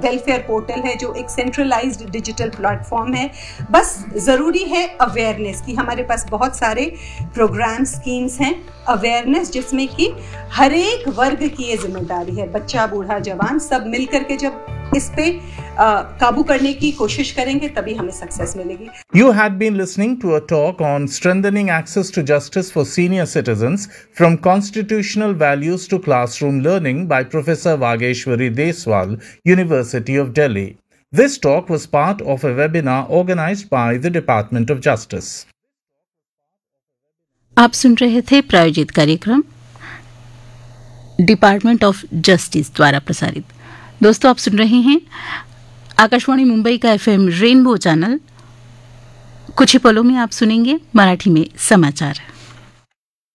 Welfare portal है जो एक सेंट्रलाइज्ड डिजिटल प्लेटफॉर्म है। बस ज़रूरी है अवेयरनेस की। हमारे पास बहुत सारे प्रोग्राम स्कीम्स हैं, अवेयरनेस जिसमें कि हर एक वर्ग की ये जिम्मेदारी है, बच्चा बूढ़ा जवान सब मिल करके जब इस पे काबू करने की कोशिश करेंगे तभी हमें सक्सेस मिलेगी। You had been listening to a talk on strengthening access to justice for senior citizens from constitutional values to classroom learning by Professor Vageshwari Deswal, University of Delhi. This talk was part of a webinar organized by the Department of Justice. आप सुन रहे थे प्रायोजित कार्यक्रम department of justice द्वारा प्रसारित। दोस्तों, आप सुन रहे हैं आकाशवाणी मुंबई का FM रेनबो चैनल। कुछ ही पलों में आप सुनेंगे मराठी में समाचार।